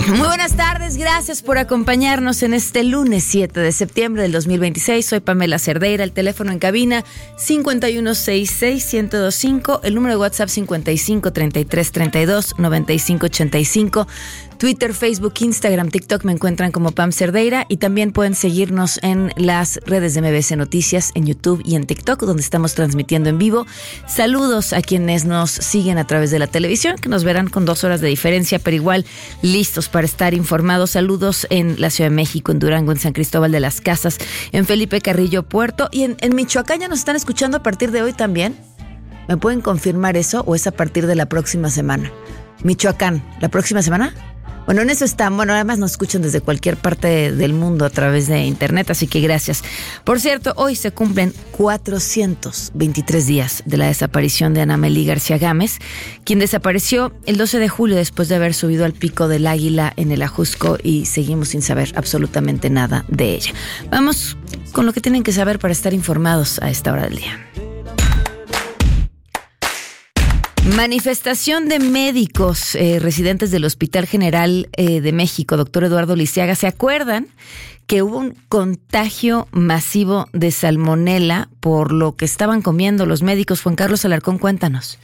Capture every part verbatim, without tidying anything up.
Muy buenas tardes, gracias por acompañarnos en este lunes siete de septiembre del dos mil veintiséis. Soy Pamela Cerdeira, el teléfono en cabina cincuenta y uno sesenta y seis, ciento veinticinco, el número de WhatsApp cincuenta y cinco, treinta y tres, treinta y dos, noventa y cinco, ochenta y cinco. Twitter, Facebook, Instagram, TikTok me encuentran como Pam Cerdeira y también pueden seguirnos en las redes de M B C Noticias, en YouTube y en TikTok, donde estamos transmitiendo en vivo. Saludos a quienes nos siguen a través de la televisión, que nos verán con dos horas de diferencia, pero igual listos para estar informados. Saludos en la Ciudad de México, en Durango, en San Cristóbal de las Casas, en Felipe Carrillo Puerto y en, en Michoacán. ¿Ya nos están escuchando a partir de hoy también? ¿Me pueden confirmar eso o es a partir de la próxima semana? Michoacán, ¿la próxima semana? Bueno, en eso están. Bueno, además nos escuchan desde cualquier parte del mundo a través de internet, así que gracias. Por cierto, hoy se cumplen cuatrocientos veintitrés días de la desaparición de Ana Mely García Gámez, quien desapareció el doce de julio después de haber subido al Pico del Águila en el Ajusco y seguimos sin saber absolutamente nada de ella. Vamos con lo que tienen que saber para estar informados a esta hora del día. Manifestación de médicos eh, residentes del Hospital General eh, de México, doctor Eduardo Lisiaga. ¿Se acuerdan que hubo un contagio masivo de salmonela por lo que estaban comiendo los médicos? Juan Carlos Alarcón, cuéntanos.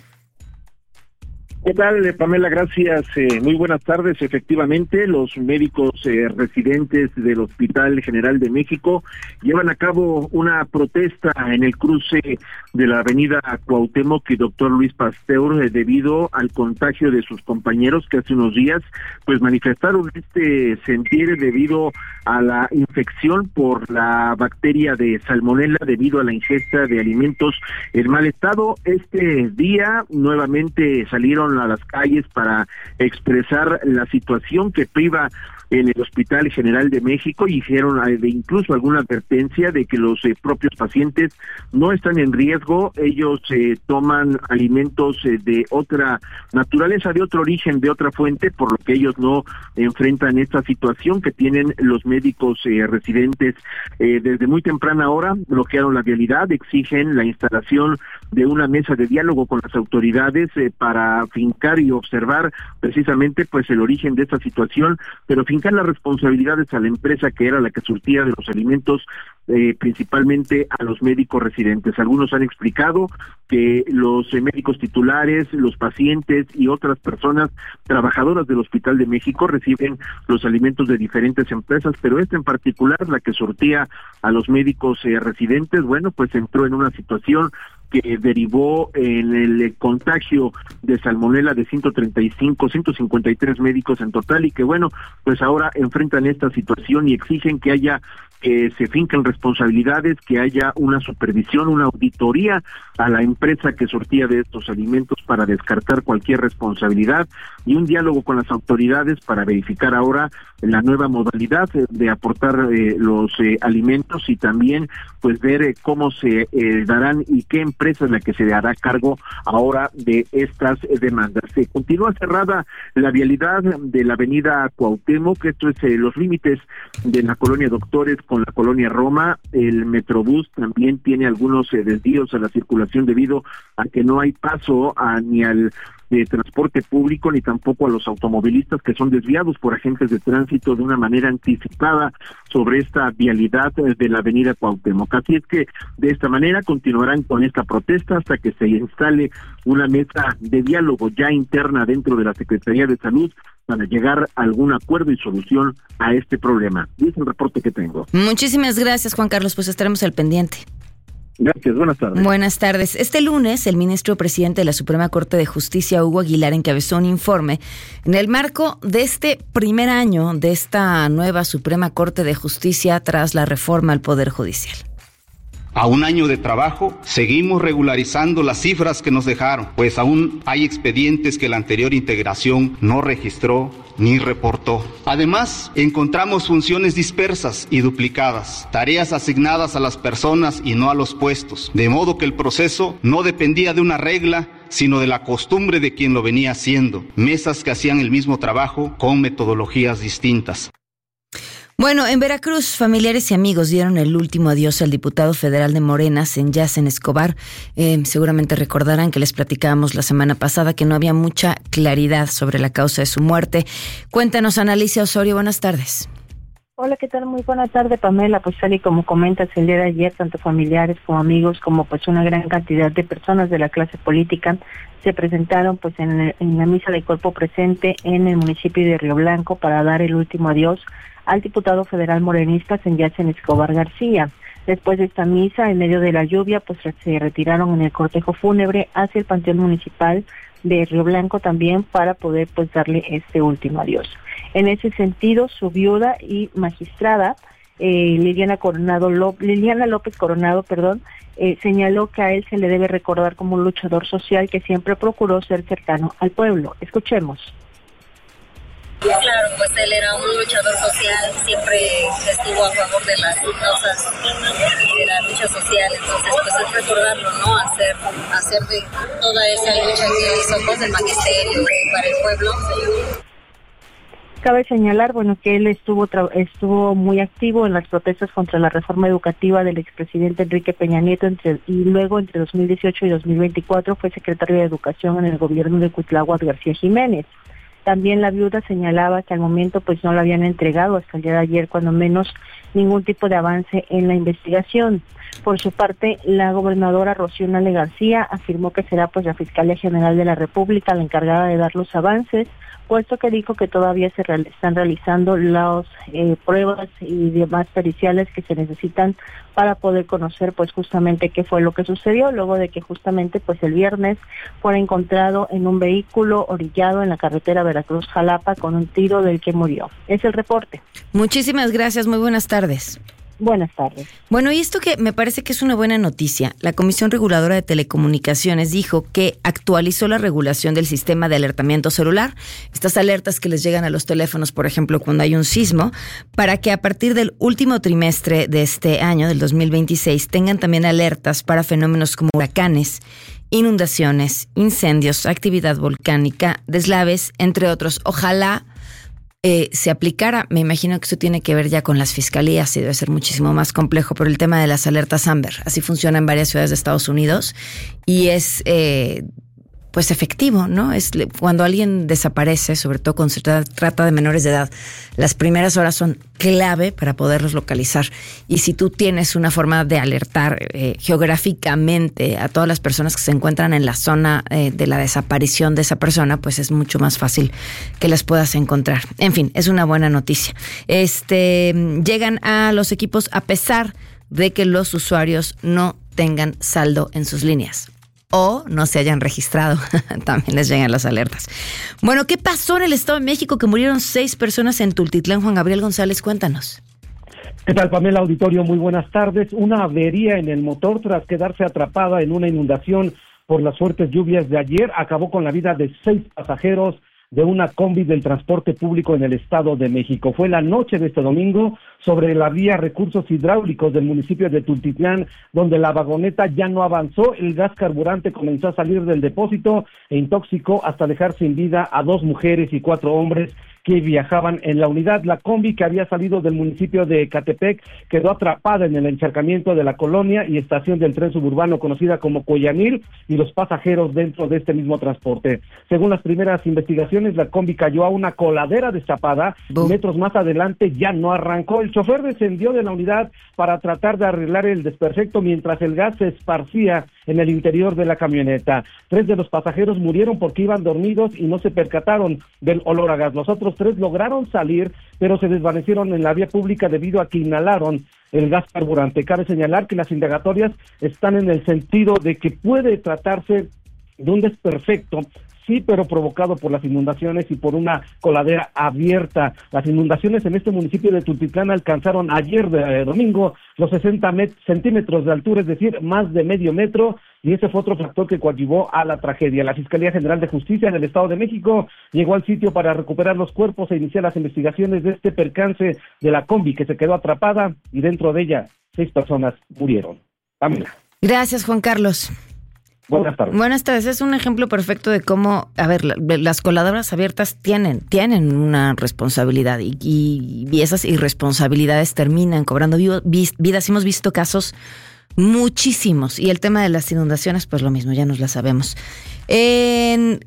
¿Qué tal, Pamela? Gracias. Eh, muy buenas tardes. Efectivamente, los médicos eh, residentes del Hospital General de México llevan a cabo una protesta en el cruce de la avenida Cuauhtémoc y doctor Luis Pasteur eh, debido al contagio de sus compañeros que hace unos días pues manifestaron este sentir debido a la infección por la bacteria de salmonela debido a la ingesta de alimentos en mal estado. Este día nuevamente salieron a las calles para expresar la situación que priva en el Hospital General de México y hicieron incluso alguna advertencia de que los eh, propios pacientes no están en riesgo. Ellos eh, toman alimentos eh, de otra naturaleza, de otro origen, de otra fuente, por lo que ellos no enfrentan esta situación que tienen los médicos eh, residentes. Eh, desde muy temprana hora bloquearon la vialidad, exigen la instalación de una mesa de diálogo con las autoridades eh, para fincar y observar precisamente pues el origen de esta situación, pero fincar las responsabilidades a la empresa que era la que surtía de los alimentos, eh, principalmente a los médicos residentes. Algunos han explicado que los eh, médicos titulares, los pacientes y otras personas trabajadoras del Hospital de México reciben los alimentos de diferentes empresas, pero esta en particular, la que surtía a los médicos eh, residentes, bueno, pues entró en una situación que derivó en el contagio de salmonela de ciento treinta y cinco, ciento cincuenta y tres médicos en total y que bueno, pues ahora enfrentan esta situación y exigen que haya que se finquen responsabilidades, que haya una supervisión, una auditoría a la empresa que surtía de estos alimentos para descartar cualquier responsabilidad y un diálogo con las autoridades para verificar ahora la nueva modalidad de aportar eh, los eh, alimentos y también pues ver eh, cómo se eh, darán y qué empresa es la que se hará cargo ahora de estas eh, demandas. Se continúa cerrada la vialidad de la avenida Cuauhtémoc, esto es eh, los límites de la colonia Doctores con la colonia Roma. El Metrobús también tiene algunos eh, desvíos a la circulación debido a que no hay paso a, ni al de transporte público ni tampoco a los automovilistas que son desviados por agentes de tránsito de una manera anticipada sobre esta vialidad de la avenida Cuauhtémoc. Así es que de esta manera continuarán con esta protesta hasta que se instale una mesa de diálogo ya interna dentro de la Secretaría de Salud para llegar a algún acuerdo y solución a este problema. Y es el reporte que tengo. Muchísimas gracias, Juan Carlos, pues estaremos al pendiente. Gracias, buenas tardes. Buenas tardes. Este lunes, el ministro presidente de la Suprema Corte de Justicia, Hugo Aguilar, encabezó un informe en el marco de este primer año de esta nueva Suprema Corte de Justicia tras la reforma al Poder Judicial. A un año de trabajo, seguimos regularizando las cifras que nos dejaron, pues aún hay expedientes que la anterior integración no registró ni reportó. Además, encontramos funciones dispersas y duplicadas, tareas asignadas a las personas y no a los puestos, de modo que el proceso no dependía de una regla, sino de la costumbre de quien lo venía haciendo, mesas que hacían el mismo trabajo con metodologías distintas. Bueno, en Veracruz, familiares y amigos dieron el último adiós al diputado federal de Morena, Senyacen Escobar. Eh, seguramente recordarán que les platicábamos la semana pasada que no había mucha claridad sobre la causa de su muerte. Cuéntanos, Ana Alicia Osorio, buenas tardes. Hola, ¿qué tal? Muy buena tarde, Pamela. Pues tal y como comentas, el día de ayer, tanto familiares como amigos, como pues una gran cantidad de personas de la clase política se presentaron pues en, el, en la misa de cuerpo presente en el municipio de Río Blanco para dar el último adiós al diputado federal morenista Senyacen Escobar García. Después de esta misa, en medio de la lluvia, pues se retiraron en el cortejo fúnebre hacia el Panteón Municipal de Río Blanco también para poder pues darle este último adiós. En ese sentido, su viuda y magistrada, eh, Liliana Coronado Ló- Liliana López Coronado, perdón, eh, señaló que a él se le debe recordar como un luchador social que siempre procuró ser cercano al pueblo. Escuchemos. Claro, pues él era un luchador social, siempre estuvo a favor de las causas de la lucha social, entonces pues es recordarlo, ¿no? Hacer, hacer de toda esa lucha que hizo pues del magisterio para el pueblo. Cabe señalar, bueno, que él estuvo tra- estuvo muy activo en las protestas contra la reforma educativa del expresidente Enrique Peña Nieto entre, y luego entre dos mil dieciocho y dos mil veinticuatro fue secretario de Educación en el gobierno de Cuitláhuac García Jiménez. También la viuda señalaba que al momento pues no le habían entregado hasta el día de ayer, cuando menos, ningún tipo de avance en la investigación. Por su parte, la gobernadora Rocío Nale García afirmó que será pues la Fiscalía General de la República la encargada de dar los avances, puesto que dijo que todavía se real- están realizando las eh, pruebas y demás periciales que se necesitan para poder conocer pues justamente qué fue lo que sucedió, luego de que justamente pues el viernes fuera encontrado en un vehículo orillado en la carretera Veracruz-Jalapa con un tiro del que murió. Es el reporte. Muchísimas gracias, muy buenas tardes. Buenas tardes. Bueno, y esto que me parece que es una buena noticia, la Comisión Reguladora de Telecomunicaciones dijo que actualizó la regulación del sistema de alertamiento celular, estas alertas que les llegan a los teléfonos, por ejemplo, cuando hay un sismo, para que a partir del último trimestre de este año, del dos mil veintiséis, tengan también alertas para fenómenos como huracanes, inundaciones, incendios, actividad volcánica, deslaves, entre otros. Ojalá Eh, se aplicara. Me imagino que eso tiene que ver ya con las fiscalías y debe ser muchísimo más complejo, pero el tema de las alertas Amber, así funciona en varias ciudades de Estados Unidos y es eh, pues efectivo, ¿no? Es cuando alguien desaparece, sobre todo cuando se trata de menores de edad, las primeras horas son clave para poderlos localizar. Y si tú tienes una forma de alertar eh, geográficamente a todas las personas que se encuentran en la zona eh, de la desaparición de esa persona, pues es mucho más fácil que las puedas encontrar. En fin, es una buena noticia. Este, llegan a los equipos a pesar de que los usuarios no tengan saldo en sus líneas o no se hayan registrado. También les llegan las alertas. Bueno, ¿qué pasó en el Estado de México que murieron seis personas en Tultitlán? Juan Gabriel González, cuéntanos. ¿Qué tal, Pamela Auditorio? Muy buenas tardes. Una avería en el motor tras quedarse atrapada en una inundación por las fuertes lluvias de ayer acabó con la vida de seis pasajeros de una combi del transporte público en el Estado de México. Fue la noche de este domingo sobre la vía Recursos Hidráulicos del municipio de Tultitlán, donde la vagoneta ya no avanzó, el gas carburante comenzó a salir del depósito e intoxicó hasta dejar sin vida a dos mujeres y cuatro hombres que viajaban en la unidad. La combi que había salido del municipio de Ecatepec quedó atrapada en el encharcamiento de la colonia y estación del tren suburbano conocida como Coyamil y los pasajeros dentro de este mismo transporte. Según las primeras investigaciones, la combi cayó a una coladera destapada y metros más adelante ya no arrancó. El chofer descendió de la unidad para tratar de arreglar el desperfecto mientras el gas se esparcía en el interior de la camioneta. Tres de los pasajeros murieron porque iban dormidos y no se percataron del olor a gas. Los otros tres lograron salir, pero se desvanecieron en la vía pública debido a que inhalaron el gas carburante. Cabe señalar que las indagatorias están en el sentido de que puede tratarse de un desperfecto, sí, pero provocado por las inundaciones y por una coladera abierta. Las inundaciones en este municipio de Tultitlán alcanzaron ayer de, eh, domingo los sesenta met- centímetros de altura, es decir, más de medio metro, y ese fue otro factor que coadyuvó a la tragedia. La Fiscalía General de Justicia del Estado de México llegó al sitio para recuperar los cuerpos e iniciar las investigaciones de este percance de la combi que se quedó atrapada y dentro de ella seis personas murieron. Pamela. Gracias, Juan Carlos. Buenas tardes. Buenas tardes. Es un ejemplo perfecto de cómo, a ver, la, las coladoras abiertas tienen, tienen una responsabilidad y, y, y esas irresponsabilidades terminan cobrando vivo, vis, vidas. Hemos visto casos muchísimos y el tema de las inundaciones, pues lo mismo, ya nos la sabemos. En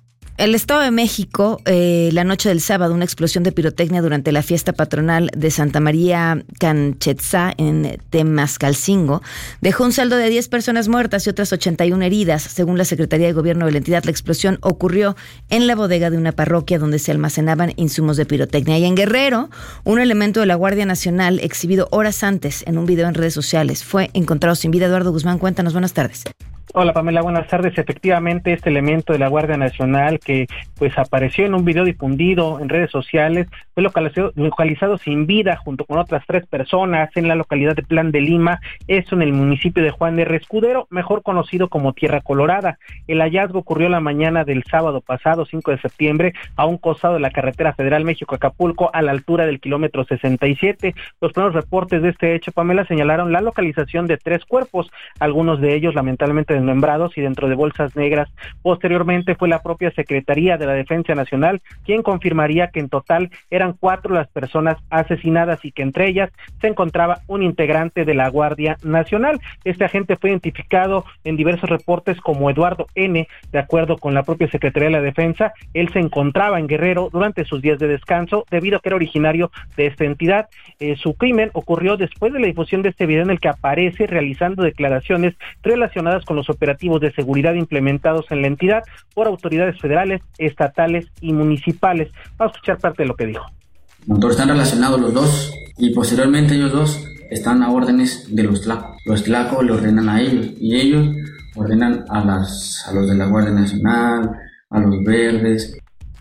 el Estado de México, eh, la noche del sábado, una explosión de pirotecnia durante la fiesta patronal de Santa María Canchetzá en Temascalcingo dejó un saldo de diez personas muertas y otras ochenta y una heridas. Según la Secretaría de Gobierno de la entidad, la explosión ocurrió en la bodega de una parroquia donde se almacenaban insumos de pirotecnia. Y en Guerrero, un elemento de la Guardia Nacional, exhibido horas antes en un video en redes sociales, fue encontrado sin vida. Eduardo Guzmán, cuéntanos, buenas tardes. Hola Pamela, buenas tardes. Efectivamente, este elemento de la Guardia Nacional que pues apareció en un video difundido en redes sociales fue localizado, localizado sin vida junto con otras tres personas en la localidad de Plan de Lima, esto en el municipio de Juan R. Escudero, mejor conocido como Tierra Colorada. El hallazgo ocurrió la mañana del sábado pasado, cinco de septiembre, a un costado de la carretera federal México-Acapulco, a la altura del kilómetro sesenta y siete. Los primeros reportes de este hecho, Pamela, señalaron la localización de tres cuerpos, algunos de ellos lamentablemente desmembrados y dentro de bolsas negras. Posteriormente fue la propia Secretaría de la Defensa Nacional quien confirmaría que en total eran cuatro las personas asesinadas y que entre ellas se encontraba un integrante de la Guardia Nacional. Este agente fue identificado en diversos reportes como Eduardo N. De acuerdo con la propia Secretaría de la Defensa, él se encontraba en Guerrero durante sus días de descanso debido a que era originario de esta entidad. Eh, su crimen ocurrió después de la difusión de este video en el que aparece realizando declaraciones relacionadas con los operativos de seguridad implementados en la entidad por autoridades federales, estatales y municipales. Vamos a escuchar parte de lo que dijo. Entonces están relacionados los dos y posteriormente ellos dos están a órdenes de los tlacos. Los tlacos le ordenan a ellos y ellos ordenan a, las, a los de la Guardia Nacional, a los verdes.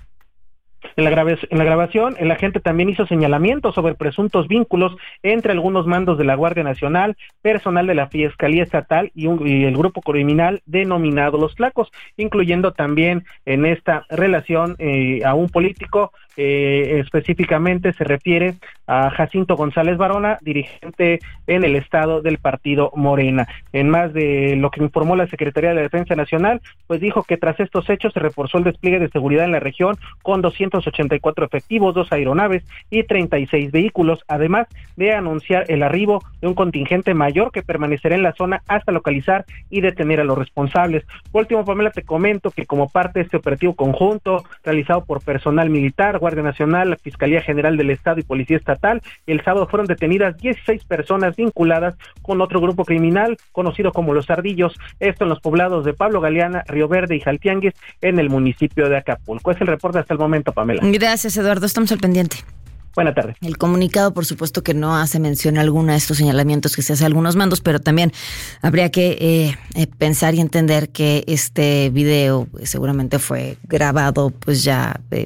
En la, grave, en la grabación, el agente también hizo señalamientos sobre presuntos vínculos entre algunos mandos de la Guardia Nacional, personal de la Fiscalía Estatal y, un, y el grupo criminal denominado Los Tlacos, incluyendo también en esta relación eh, a un político, eh, específicamente se refiere a Jacinto González Barona, dirigente en el estado del partido Morena. En más de lo que informó la Secretaría de la Defensa Nacional, pues dijo que tras estos hechos se reforzó el despliegue de seguridad en la región con doscientos ochenta y cuatro efectivos, dos aeronaves y treinta y seis vehículos, además de anunciar el arribo de un contingente mayor que permanecerá en la zona hasta localizar y detener a los responsables. Por último, Pamela, te comento que como parte de este operativo conjunto realizado por personal militar, Guardia Nacional, la Fiscalía General del Estado y Policía Estatal, el sábado fueron detenidas dieciséis personas vinculadas con otro grupo criminal conocido como Los Ardillos, esto en los poblados de Pablo Galeana, Río Verde y Jaltianguis en el municipio de Acapulco. Es el reporte hasta el momento, Pamela. Gracias, Eduardo. Estamos al pendiente. Buenas tardes. El comunicado, por supuesto, que no hace mención alguna de estos señalamientos que se hace a algunos mandos, pero también habría que eh, eh, pensar y entender que este video seguramente fue grabado, pues ya eh,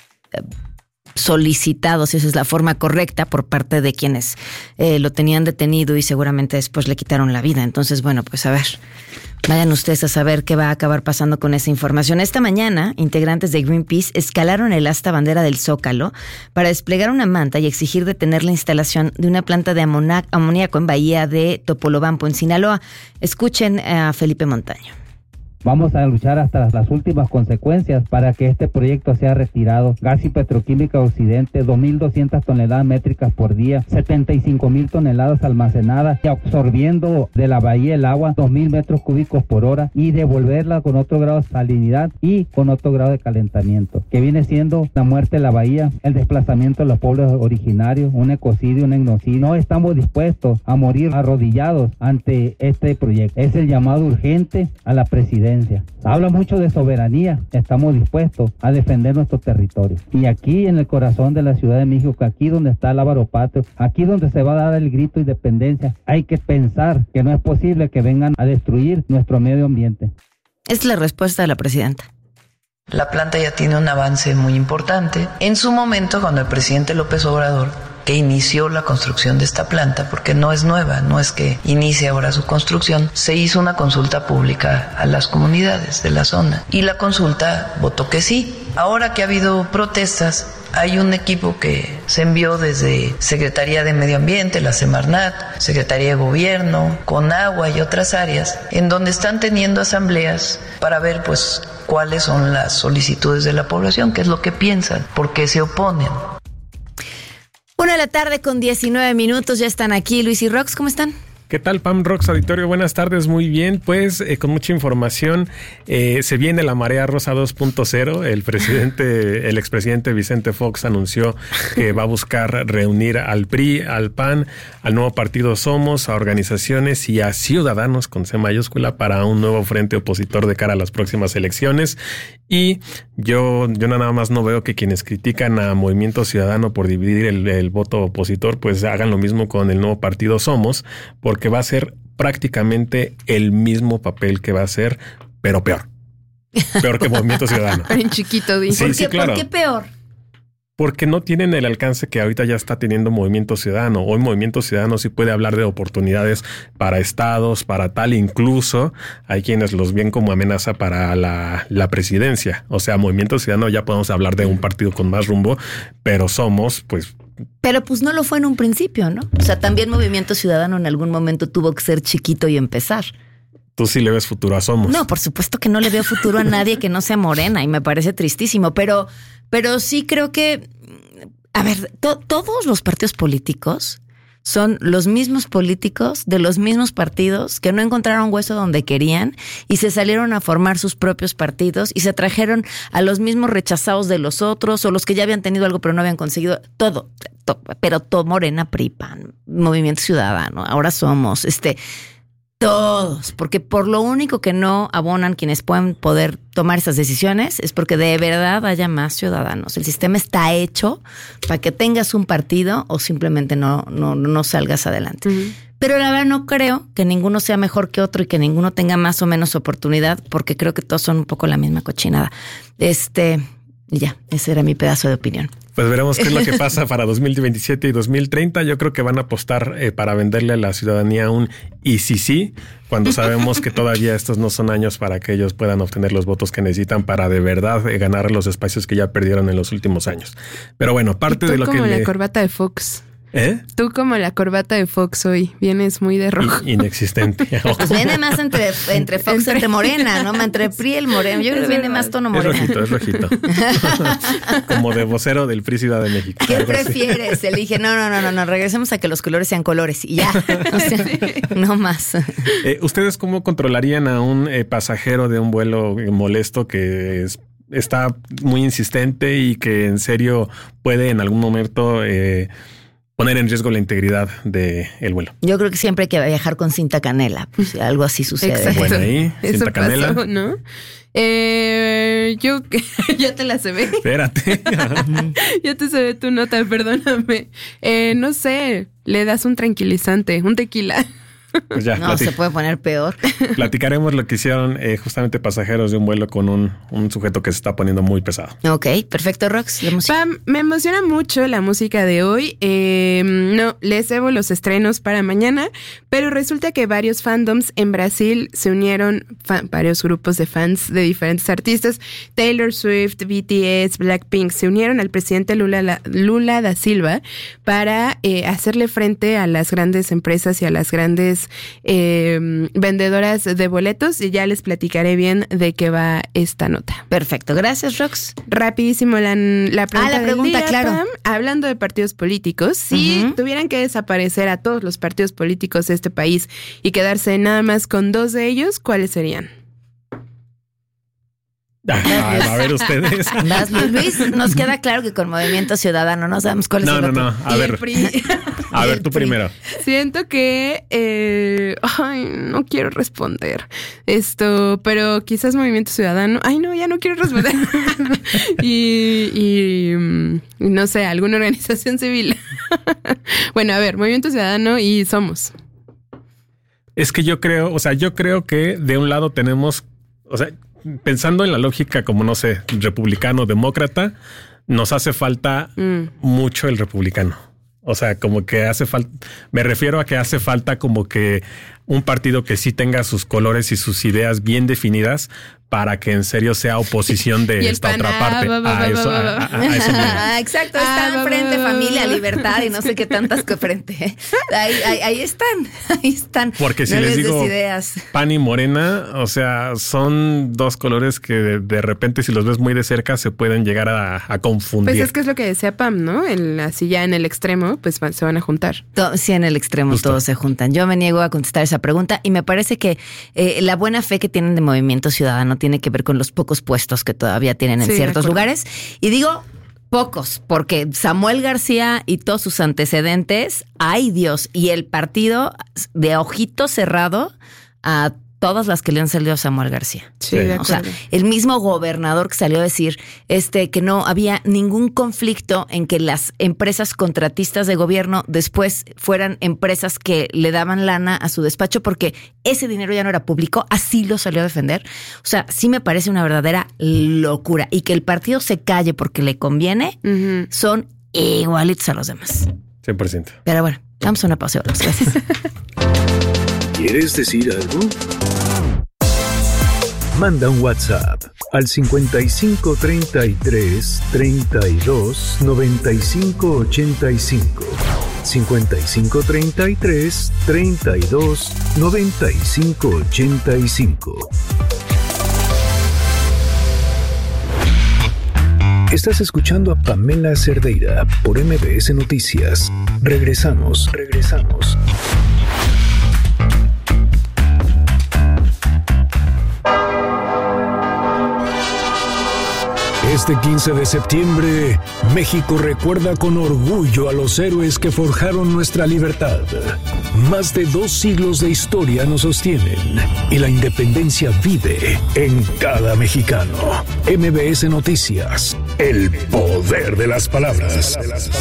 solicitado, si esa es la forma correcta, por parte de quienes eh, lo tenían detenido y seguramente después le quitaron la vida. Entonces, bueno, pues a ver, vayan ustedes a saber qué va a acabar pasando con esa información. Esta mañana, integrantes de Greenpeace escalaron el asta bandera del Zócalo para desplegar una manta y exigir detener la instalación de una planta de amoníaco en Bahía de Topolobampo, en Sinaloa. Escuchen a Felipe Montaño. Vamos a luchar hasta las últimas consecuencias para que este proyecto sea retirado. Gas y Petroquímica Occidente, dos mil doscientas toneladas métricas por día, setenta y cinco mil toneladas almacenadas y absorbiendo de la bahía el agua, dos mil metros cúbicos por hora y devolverla con otro grado de salinidad y con otro grado de calentamiento, que viene siendo la muerte de la bahía, el desplazamiento de los pueblos originarios, un ecocidio, un etnocidio. No estamos dispuestos a morir arrodillados ante este proyecto. Es el llamado urgente a la presidencia. Habla mucho de soberanía, estamos dispuestos a defender nuestro territorio. Y aquí en el corazón de la Ciudad de México, aquí donde está el Lábaro Patrio, aquí donde se va a dar el grito de independencia, hay que pensar que no es posible que vengan a destruir nuestro medio ambiente. Es la respuesta de la presidenta. La planta ya tiene un avance muy importante. En su momento, cuando el presidente López Obrador, que inició la construcción de esta planta, porque no es nueva, no es que inicie ahora su construcción, se hizo una consulta pública a las comunidades de la zona y la consulta votó que sí. Ahora que ha habido protestas, Hay un equipo que se envió desde Secretaría de Medio Ambiente, la Semarnat, Secretaría de Gobierno, Conagua y otras áreas, en donde están teniendo asambleas para ver pues cuáles son las solicitudes de la población, qué es lo que piensan, por qué se oponen. Una de la tarde con diecinueve minutos, ya están aquí Luis y Rox, ¿cómo están? ¿Qué tal, Pam, Rox, auditorio? Buenas tardes, muy bien. Pues eh, con mucha información, eh, se viene la marea rosa dos punto cero. El presidente, el expresidente Vicente Fox anunció que va a buscar reunir al P R I, al P A N, al nuevo partido Somos, a organizaciones y a ciudadanos con C mayúscula para un nuevo frente opositor de cara a las próximas elecciones. Y yo, yo nada más no veo que quienes critican a Movimiento Ciudadano por dividir el, el voto opositor, pues hagan lo mismo con el nuevo partido Somos, porque va a ser prácticamente el mismo papel que va a ser, pero peor. Peor que Movimiento Ciudadano. En chiquito, dice. Sí, ¿Por, sí, qué, claro. ¿Por qué peor? Porque no tienen el alcance que ahorita ya está teniendo Movimiento Ciudadano. Hoy Movimiento Ciudadano sí puede hablar de oportunidades para estados, para tal, incluso hay quienes los ven como amenaza para la, la presidencia. O sea, Movimiento Ciudadano ya podemos hablar de un partido con más rumbo, pero Somos, pues... Pero pues no lo fue en un principio, ¿no? O sea, también Movimiento Ciudadano en algún momento tuvo que ser chiquito y empezar. Tú sí le ves futuro a Somos. No, por supuesto que no le veo futuro a nadie que no sea Morena y me parece tristísimo, pero, pero sí creo que, a ver, to, todos los partidos políticos son los mismos políticos de los mismos partidos que no encontraron hueso donde querían y se salieron a formar sus propios partidos y se trajeron a los mismos rechazados de los otros o los que ya habían tenido algo pero no habían conseguido todo, to, pero todo Morena, P R I, P A N, Movimiento Ciudadano, ahora Somos, este... Todos, porque por lo único que no abonan quienes pueden poder tomar esas decisiones es porque de verdad haya más ciudadanos. El sistema está hecho para que tengas un partido o simplemente no, no, no salgas adelante. Uh-huh. Pero la verdad no creo que ninguno sea mejor que otro y que ninguno tenga más o menos oportunidad, porque creo que todos son un poco la misma cochinada. Este, ya, ese era mi pedazo de opinión. Pues veremos qué es lo que pasa para dos mil veintisiete y dos mil treinta. Yo creo que van a apostar eh, para venderle a la ciudadanía un y sí sí, cuando sabemos que todavía estos no son años para que ellos puedan obtener los votos que necesitan para de verdad eh, ganar los espacios que ya perdieron en los últimos años. Pero bueno, parte de lo que... como la le... corbata de Fox. ¿Eh? Tú como la corbata de Fox hoy, vienes muy de rojo. In- inexistente. Pues viene más entre, entre Fox entre... entre Morena, ¿no? Entre P R I y el Moreno. Yo creo que viene más tono Morena. Es rojito, es rojito. Como de vocero del P R I Ciudad de México. ¿Qué prefieres? Elige, no, no, no, no, no, regresemos a que los colores sean colores y ya. O sea, no más. Eh, ¿Ustedes cómo controlarían a un eh, pasajero de un vuelo molesto que es, está muy insistente y que en serio puede en algún momento... Eh, poner en riesgo la integridad del vuelo? Yo creo que siempre hay que viajar con cinta canela, pues si algo así sucede. Exacto. Bueno, ahí, cinta Eso canela. Pasó, ¿no? Eh, yo ya te la se ve. Espérate. Ya te se ve tu nota, perdóname. Eh, no sé, le das un tranquilizante, un tequila. Pues ya, no, platic- se puede poner peor. Platicaremos lo que hicieron eh, justamente pasajeros de un vuelo con un, un sujeto que se está poniendo muy pesado. Ok, perfecto, Rox. Pam, me emociona mucho la música de hoy. Eh, no, les debo los estrenos para mañana, pero resulta que varios fandoms en Brasil se unieron, fan, varios grupos de fans de diferentes artistas, Taylor Swift, B T S, Blackpink, se unieron al presidente Lula, Lula da Silva para eh, hacerle frente a las grandes empresas y a las grandes Eh, vendedoras de boletos y ya les platicaré bien de qué va esta nota. Perfecto, gracias, Rox. Rapidísimo la, la pregunta, ah, la pregunta del día, claro. Pam. Hablando de partidos políticos, si uh-huh. tuvieran que desaparecer a todos los partidos políticos de este país y quedarse nada más con dos de ellos, ¿cuáles serían? Ah, a ver ustedes. Vas, Luis, nos queda claro que con Movimiento Ciudadano no sabemos cuál es no, el no, otro. No, no, a ver. A ver, tú primero. Siento que eh, ay, no quiero responder esto, pero quizás Movimiento Ciudadano. Ay, no, ya no quiero responder. y, y no sé, alguna organización civil. Bueno, a ver, Movimiento Ciudadano y Somos. Es que yo creo, o sea, yo creo que de un lado tenemos, o sea, pensando en la lógica como, no sé, republicano, demócrata, nos hace falta mm. mucho el republicano. O sea, como que hace falta, me refiero a que hace falta como que un partido que sí tenga sus colores y sus ideas bien definidas para que en serio sea oposición de esta pan, otra parte. Ah, a eso, a, a, a eso ah, exacto, están ah, frente, familia, libertad y no sé qué tantas que frente. Ahí, ahí, ahí están, ahí están. Porque si no les, les digo ideas. Pan y morena, o sea, son dos colores que de, de repente si los ves muy de cerca se pueden llegar a, a confundir. Pues es que es lo que decía Pam, ¿no? El, así ya en el extremo, pues se van a juntar. Todo, sí, en el extremo Justo. Todos se juntan. Yo me niego a contestar esa pregunta y me parece que eh, la buena fe que tienen de Movimiento Ciudadano tiene que ver con los pocos puestos que todavía tienen en sí, ciertos lugares. Y digo pocos, porque Samuel García y todos sus antecedentes, ay Dios, y el partido de ojito cerrado a todas las que le han salido a Samuel García. Sí, de o sea, el mismo gobernador que salió a decir este que no había ningún conflicto en que las empresas contratistas de gobierno después fueran empresas que le daban lana a su despacho porque ese dinero ya no era público, así lo salió a defender. O sea, sí me parece una verdadera locura. Y que el partido se calle porque le conviene, uh-huh. son igualitos a los demás. cien por ciento. Pero bueno, vamos a una pausa. Gracias. ¿Quieres decir algo? Manda un WhatsApp al cincuenta y cinco treinta y tres treinta y dos noventa y cinco ochenta y cinco. cincuenta y cinco treinta y tres treinta y dos noventa y cinco ochenta y cinco. Estás escuchando a Pamela Cerdeira por M B S Noticias. Regresamos, regresamos. Este quince de septiembre, México recuerda con orgullo a los héroes que forjaron nuestra libertad. Más de dos siglos de historia nos sostienen y la independencia vive en cada mexicano. M B S Noticias, el poder de las palabras.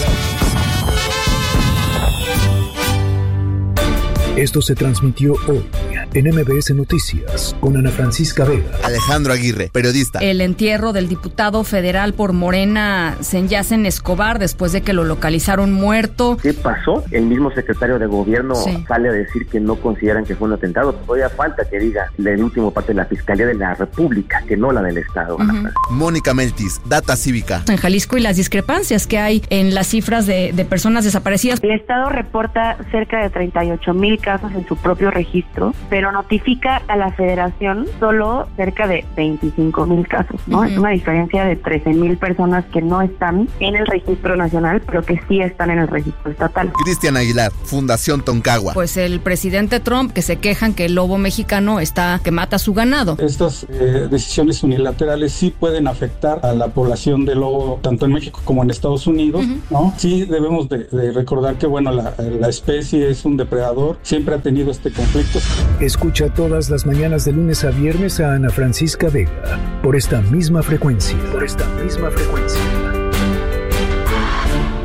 Esto se transmitió hoy en M B S Noticias con Ana Francisca Vega. Alejandro Aguirre, periodista. El entierro del diputado federal por Morena, Senyacen Escobar, después de que lo localizaron muerto. ¿Qué pasó? El mismo secretario de gobierno sí. sale a decir que no consideran que fue un atentado. Todavía falta que diga el último parte de la Fiscalía de la República, que no la del Estado. Uh-huh. Mónica Meltis, Data Cívica. En Jalisco y las discrepancias que hay en las cifras de, de personas desaparecidas. El Estado reporta cerca de treinta y ocho mil casos en su propio registro, pero notifica a la Federación solo cerca de veinticinco mil casos, ¿no? Uh-huh. Es una diferencia de trece mil personas que no están en el registro nacional, pero que sí están en el registro estatal. Cristian Aguilar, Fundación Toncagua. Pues el presidente Trump, que se quejan que el lobo mexicano está, que mata a su ganado. Estas eh, decisiones unilaterales sí pueden afectar a la población de lobo, tanto en México como en Estados Unidos, uh-huh. ¿no? Sí debemos de, de recordar que, bueno, la, la especie es un depredador, siempre ha tenido este conflicto. Escucha todas las mañanas de lunes a viernes a Ana Francisca Vega por esta misma frecuencia. Por esta misma frecuencia.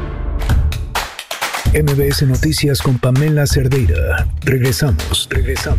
M B S Noticias con Pamela Cerdeira. Regresamos, regresamos.